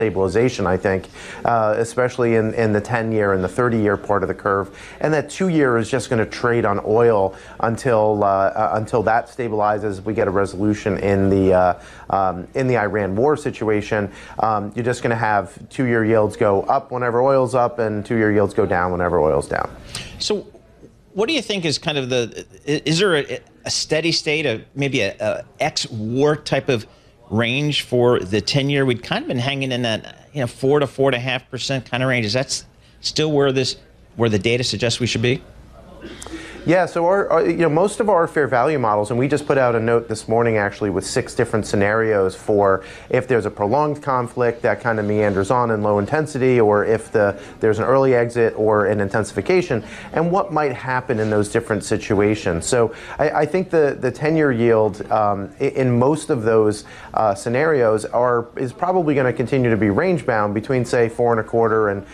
stabilization, I think, especially in the 10-year and the 30-year part of the curve. And that 2-year is just going to trade on oil until that stabilizes. We get a resolution in the Iran war situation. You're just going to have 2-year yields go up whenever oil's up and 2-year yields go down whenever oil's down. So what do you think is kind of is there a steady state, maybe a ex-war type of range for the 10-year? We'd kind of been hanging in that 4 to 4.5% kind of range. Is that still where the data suggests we should be? Yeah, so most of our fair value models, and we just put out a note this morning actually with 6 different scenarios for if there's a prolonged conflict that kind of meanders on in low intensity, or if there's an early exit or an intensification, and what might happen in those different situations. So I think the 10-year yield in most of those scenarios is probably going to continue to be range bound between, say, 4.25% and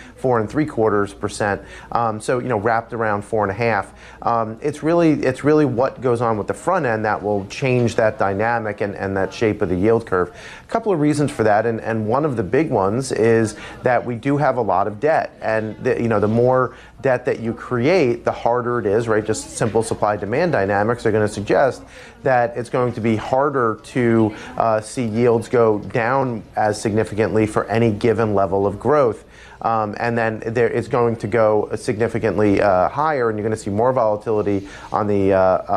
4.75%. So wrapped around 4.5%. It's really what goes on with the front end that will change that dynamic and that shape of the yield curve. A couple of reasons for that, and one of the big ones is that we do have a lot of debt, and the more debt that you create, the harder it is, right? Just simple supply-demand dynamics are going to suggest that it's going to be harder to see yields go down as significantly for any given level of growth. And then it's going to go significantly higher, and you're going to see more volatility on the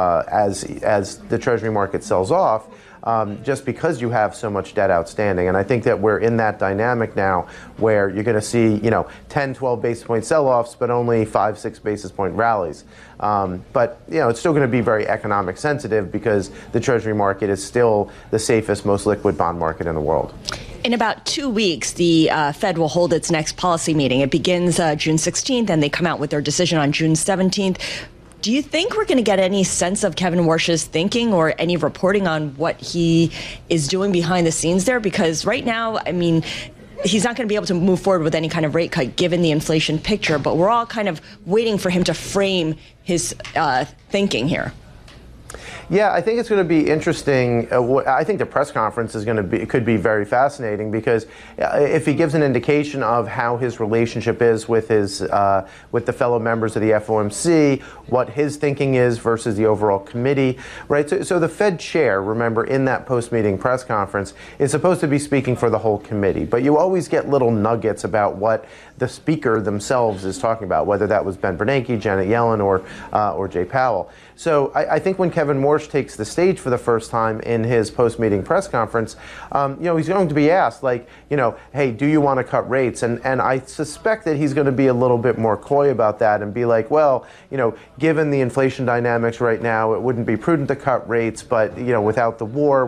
as the Treasury market sells off, just because you have so much debt outstanding. And I think that we're in that dynamic now where you're going to see 10, 12 basis point sell-offs, but only 5, 6 basis point rallies. But it's still going to be very economic sensitive because the Treasury market is still the safest, most liquid bond market in the world. In about 2 weeks, the Fed will hold its next policy meeting. It begins June 16th, and they come out with their decision on June 17th. Do you think we're going to get any sense of Kevin Warsh's thinking or any reporting on what he is doing behind the scenes there? Because right now, I mean, he's not going to be able to move forward with any kind of rate cut given the inflation picture, but we're all kind of waiting for him to frame his thinking here. Yeah, I think it's going to be interesting. I think the press conference is could be very fascinating because if he gives an indication of how his relationship is with with the fellow members of the FOMC, what his thinking is versus the overall committee, right? So the Fed chair, remember, in that post-meeting press conference is supposed to be speaking for the whole committee, but you always get little nuggets about what the speaker themselves is talking about, whether that was Ben Bernanke, Janet Yellen, or Jay Powell. So I think when Kevin Warsh takes the stage for the first time in his post-meeting press conference, he's going to be asked, hey, do you want to cut rates? And I suspect that he's going to be a little bit more coy about that and be like, well, given the inflation dynamics right now, it wouldn't be prudent to cut rates, but without the war,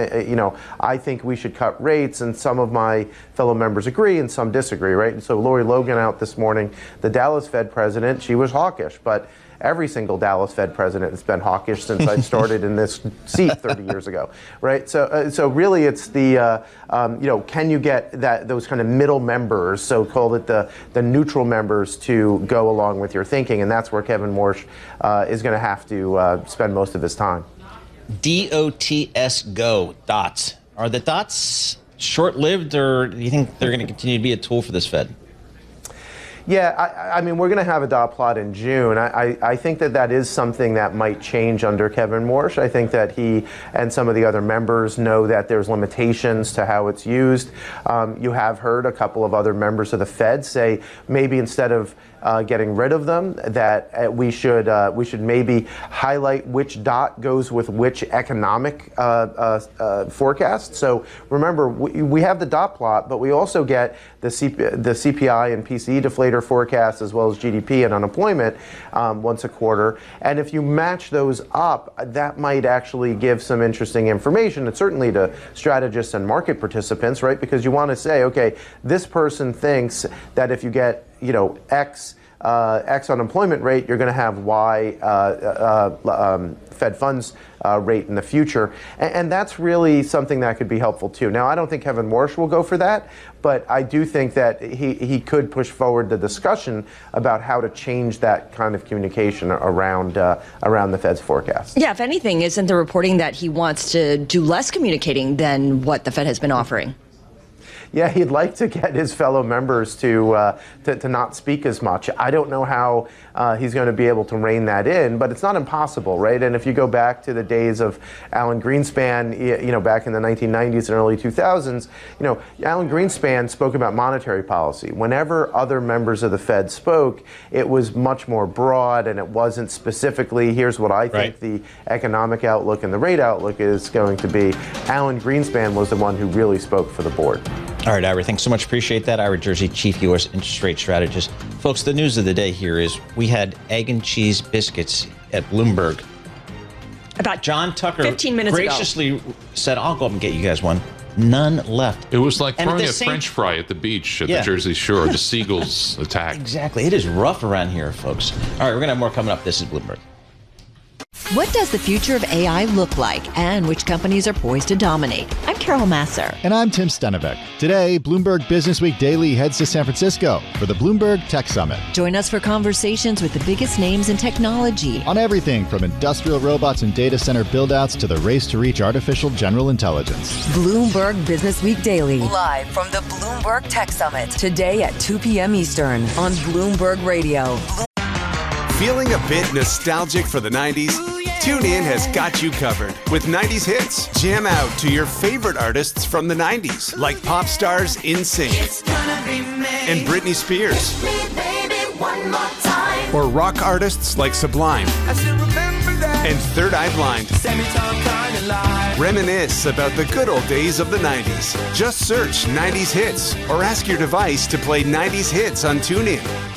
I think we should cut rates, and some of my fellow members agree and some disagree, right? And so Lori Logan out this morning, the Dallas Fed president, she was hawkish, but every single Dallas Fed president has been hawkish since I started in this seat 30 years ago, right? So really, it's the can you get those kind of middle members, so call it the neutral members, to go along with your thinking, and that's where Kevin Warsh is going to have to spend most of his time. DOTS go dots. Are the dots short-lived, or do you think they're going to continue to be a tool for this Fed? Yeah, I mean, we're going to have a dot plot in June. I think that is something that might change under Kevin Warsh. I think that he and some of the other members know that there's limitations to how it's used. You have heard a couple of other members of the Fed say maybe instead of getting rid of them, that we should maybe highlight which dot goes with which economic forecast. So remember, we have the dot plot, but we also get the CPI and PCE deflator forecast, as well as GDP and unemployment once a quarter. And if you match those up, that might actually give some interesting information, and certainly to strategists and market participants, right? Because you want to say, okay, this person thinks that if you get X unemployment rate, you're going to have Y Fed funds rate in the future. And that's really something that could be helpful too. Now, I don't think Kevin Warsh will go for that, but I do think that he could push forward the discussion about how to change that kind of communication around the Fed's forecast. Yeah, if anything, isn't the reporting that he wants to do less communicating than what the Fed has been offering? yeah, he'd like to get his fellow members to not speak as much. I don't know how he's going to be able to rein that in, but it's not impossible, right? And if you go back to the days of Alan Greenspan, back in the 1990s and early 2000s, Alan Greenspan spoke about monetary policy. Whenever other members of the Fed spoke, it was much more broad, and it wasn't specifically, here's what I think the economic outlook and the rate outlook is going to be. Alan Greenspan was the one who really spoke for the board. All right, Ira, thanks so much. Appreciate that. Ira Jersey, Chief U.S. Interest Rate Strategist. Folks, the news of the day here is we had egg and cheese biscuits at Bloomberg. About John Tucker 15 minutes graciously said, I'll go up and get you guys one. None left. It was like And at throwing the a same- French fry at the beach at Yeah. the Jersey Shore. The seagulls attacked. Exactly. It is rough around here, folks. All right, we're going to have more coming up. This is Bloomberg. What does the future of AI look like, and which companies are poised to dominate? I'm Carol Masser. And I'm Tim Stenevec. Today, Bloomberg Businessweek Daily heads to San Francisco for the Bloomberg Tech Summit. Join us for conversations with the biggest names in technology. On everything from industrial robots and data center buildouts to the race to reach artificial general intelligence. Bloomberg Businessweek Daily. Live from the Bloomberg Tech Summit. Today at 2 p.m. Eastern on Bloomberg Radio. Feeling a bit nostalgic for the 90s? TuneIn has got you covered with 90s hits. Jam out to your favorite artists from the 90s, like pop stars NSYNC and Britney Spears. Or rock artists like Sublime and Third Eye Blind. Reminisce about the good old days of the 90s. Just search 90s hits or ask your device to play 90s hits on TuneIn.